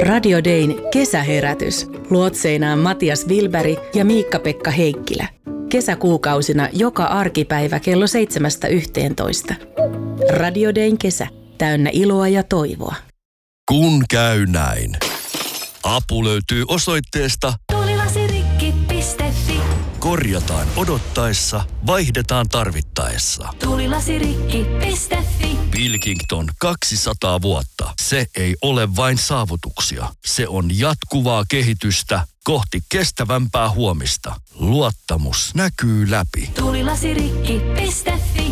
Radio Dayn kesäherätys. Luotseinaan Matias Wilberg ja Miikka-Pekka Heikkilä. Kesäkuukausina joka arkipäivä kello 7–11. Radio Dayn kesä. Täynnä iloa ja toivoa. Kun käy näin. Apu löytyy osoitteesta tulilasirikki.fi. Korjataan odottaessa, vaihdetaan tarvittaessa. Tulilasirikki.fi. Pilkington 200 vuotta. Se ei ole vain saavutuksia. Se on jatkuvaa kehitystä kohti kestävämpää huomista. Luottamus näkyy läpi. Tulilasirikki.fi.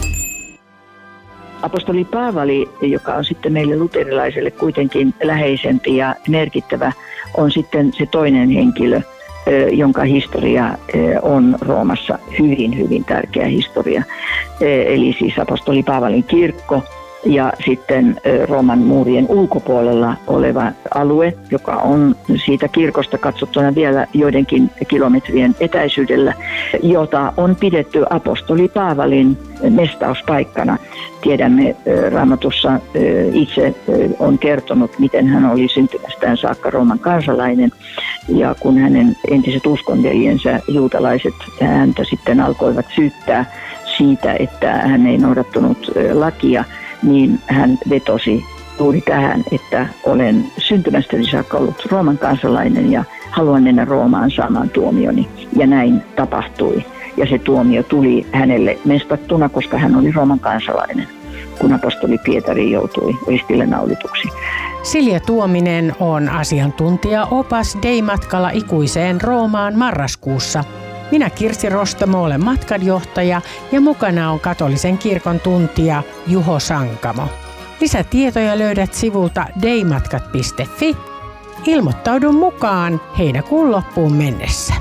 Apostoli Paavali, joka on sitten meille luterilaiselle kuitenkin läheisempi ja merkittävä, on sitten se toinen henkilö, jonka historia on Roomassa hyvin, hyvin tärkeä historia. Eli siis apostoli Paavalin kirkko ja sitten Rooman muurien ulkopuolella oleva alue, joka on siitä kirkosta katsottuna vielä joidenkin kilometrien etäisyydellä, jota on pidetty apostoli Paavalin mestauspaikkana. Tiedämme Raamatussa itse on kertonut, miten hän oli syntymästään saakka Rooman kansalainen. Ja kun hänen entiset uskonveljensä juutalaiset häntä sitten alkoivat syyttää siitä, että hän ei noudattanut lakia, niin hän vetosi juuri tähän, että olen syntymästäni saakka ollut Rooman kansalainen ja haluan mennä Roomaan saamaan tuomioni. Ja näin tapahtui. Ja se tuomio tuli hänelle mestattuna, koska hän oli Rooman kansalainen, kun apostoli Pietari joutui ristille naulituksi. Silja Tuominen on asiantuntija-opas Day-matkalla ikuiseen Roomaan marraskuussa. Minä Kirsi Rostamo olen matkanjohtaja ja mukana on katolisen kirkon tuntija Juho Sankamo. Lisätietoja löydät sivulta daymatkat.fi. Ilmoittaudu mukaan heinäkuun loppuun mennessä.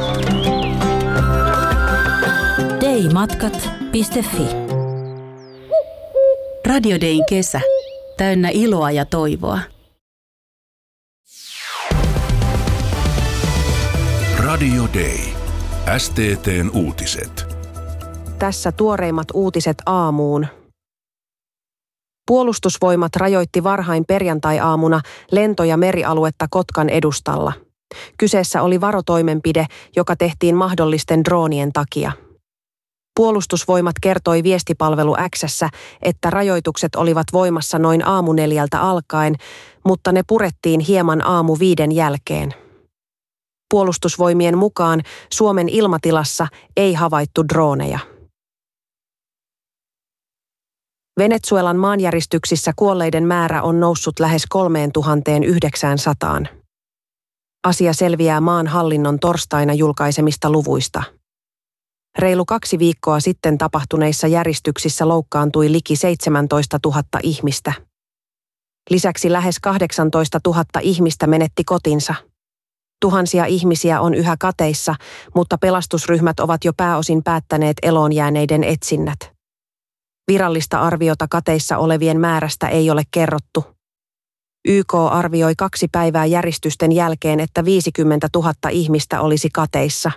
daymatkat.fi. Radio Dayn kesä. Täynnä iloa ja toivoa. Radio Day. STT:n uutiset. Tässä tuoreimmat uutiset aamuun. Puolustusvoimat rajoitti varhain perjantai-aamuna lento- ja merialuetta Kotkan edustalla. Kyseessä oli varotoimenpide, joka tehtiin mahdollisten droonien takia. Puolustusvoimat kertoi viestipalvelu X:ssä, että rajoitukset olivat voimassa noin 4:00 alkaen, mutta ne purettiin hieman 5:00 jälkeen. Puolustusvoimien mukaan Suomen ilmatilassa ei havaittu drooneja. Venezuelan maanjäristyksissä kuolleiden määrä on noussut lähes 3900. Asia selviää maan hallinnon torstaina julkaisemista luvuista. Reilu 2 viikkoa sitten tapahtuneissa järistyksissä loukkaantui liki 17 000 ihmistä. Lisäksi lähes 18 000 ihmistä menetti kotinsa. Tuhansia ihmisiä on yhä kateissa, mutta pelastusryhmät ovat jo pääosin päättäneet eloon jääneiden etsinnät. Virallista arviota kateissa olevien määrästä ei ole kerrottu. YK arvioi 2 päivää järistysten jälkeen, että 50 000 ihmistä olisi kateissa.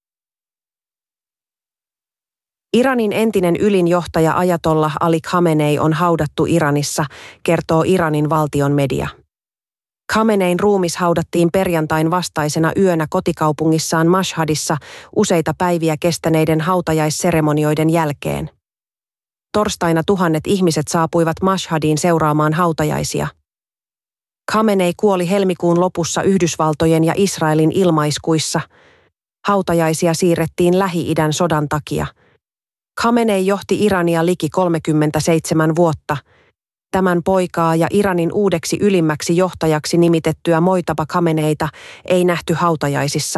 Iranin entinen ylin johtaja Ajatollah Ali Khamenei on haudattu Iranissa, kertoo Iranin valtion media. Khamenein ruumis haudattiin perjantain vastaisena yönä kotikaupungissaan Mashhadissa useita päiviä kestäneiden hautajaisseremonioiden jälkeen. Torstaina tuhannet ihmiset saapuivat Mashhadiin seuraamaan hautajaisia. Khamenei kuoli helmikuun lopussa Yhdysvaltojen ja Israelin ilmaiskuissa. Hautajaisia siirrettiin Lähi-idän sodan takia. Khamenei johti Irania liki 37 vuotta. Tämän poikaa ja Iranin uudeksi ylimmäksi johtajaksi nimitettyä Mojtaba Khameneita ei nähty hautajaisissa.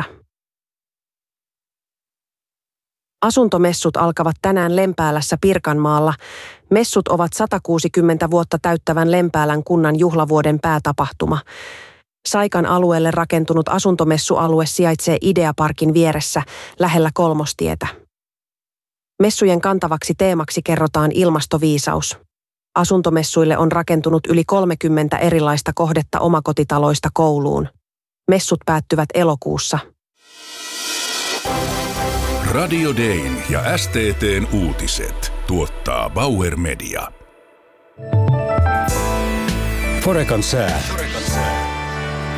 Asuntomessut alkavat tänään Lempäälässä Pirkanmaalla. Messut ovat 160 vuotta täyttävän Lempäälän kunnan juhlavuoden päätapahtuma. Saikan alueelle rakentunut asuntomessualue sijaitsee Ideaparkin vieressä lähellä Kolmostietä. Messujen kantavaksi teemaksi kerrotaan ilmastoviisaus. Asuntomessuille on rakentunut yli 30 erilaista kohdetta omakotitaloista kouluun. Messut päättyvät elokuussa. Radio Dayn ja STT:n uutiset tuottaa Bauer Media. Forecan sää.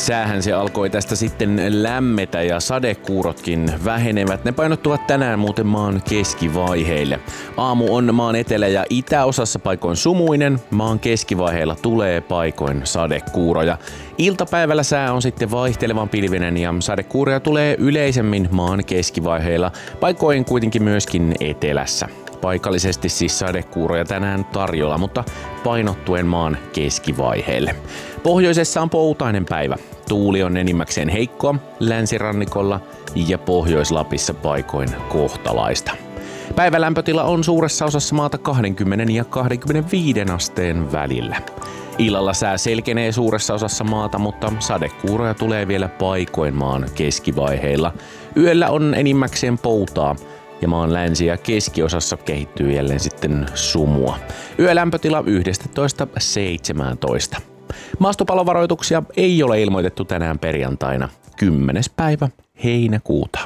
Säähän se alkoi tästä sitten lämmetä ja sadekuurotkin vähenevät. Ne painottuvat tänään muuten maan keskivaiheille. Aamu on maan etelä- ja itäosassa paikoin sumuinen. Maan keskivaiheilla tulee paikoin sadekuuroja. Iltapäivällä sää on sitten vaihtelevan pilvinen ja sadekuuroja tulee yleisemmin maan keskivaiheilla. Paikoin kuitenkin myöskin etelässä. Paikallisesti siis sadekuuroja tänään tarjolla, mutta painottuen maan keskivaiheelle. Pohjoisessa on poutainen päivä. Tuuli on enimmäkseen heikkoa länsirannikolla ja Pohjois-Lapissa paikoin kohtalaista. Päivälämpötila on suuressa osassa maata 20 ja 25 asteen välillä. Illalla sää selkenee suuressa osassa maata, mutta sadekuuroja tulee vielä paikoin maan keskivaiheilla. Yöllä on enimmäkseen poutaa ja maan länsi- ja keskiosassa kehittyy jälleen sitten sumua. Yölämpötila 11-17. Maastopalovaroituksia ei ole ilmoitettu tänään perjantaina 10. päivä heinäkuuta.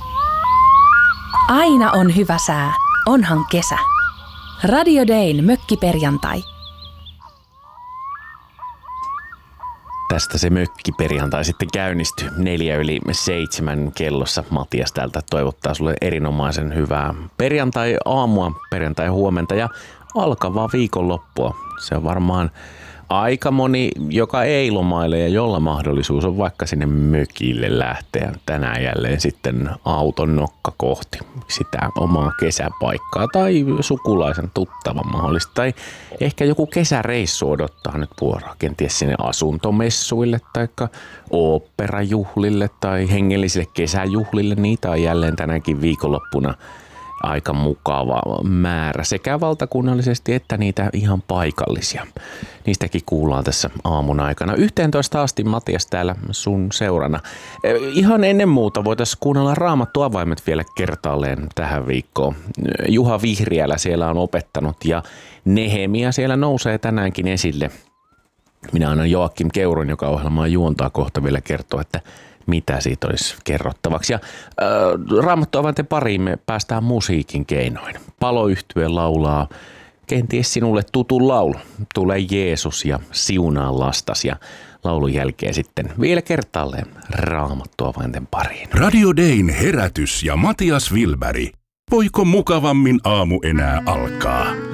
Aina on hyvä sää, onhan kesä. Radio Dayn mökkiperjantai. Tästä se mökkiperjantai sitten käynnistyy 6:04 kellossa. Matias täältä toivottaa sulle erinomaisen hyvää perjantai-aamua, perjantai-huomenta ja alkavaa viikonloppua. Se on varmaan aika moni, joka ei lomaile ja jolla mahdollisuus on vaikka sinne mökille lähteä tänään jälleen sitten auton nokka kohti sitä omaa kesäpaikkaa tai sukulaisen tuttavan mahdollista. Tai ehkä joku kesäreissu odottaa nyt vuoroa, kenties sinne asuntomessuille tai oopperajuhlille tai hengellisille kesäjuhlille. Niitä on jälleen tänäkin viikonloppuna aika mukava määrä sekä valtakunnallisesti että niitä ihan paikallisia. Niistäkin kuullaan tässä aamun aikana. 11 asti Matias täällä sun seurana. Ihan ennen muuta voitaisiin kuunnella Raamattu-avaimet vielä kertaalleen tähän viikkoon. Juha Vihriälä siellä on opettanut ja Nehemia siellä nousee tänäänkin esille. Minä annan Joakim Keuron, joka ohjelmaa juontaa kohta vielä kertoa, että mitä siitä olisi kerrottavaksi. Ja Raamattu-avainten pariin me päästään musiikin keinoin. Paloyhtye laulaa kenties sinulle tutun laulu. Tule Jeesus ja siunaa lastas. Ja laulun jälkeen sitten vielä kertaalleen Raamattu-avainten pariin. Radio Dayn herätys ja Matias Wilberg. Voiko mukavammin aamu enää alkaa?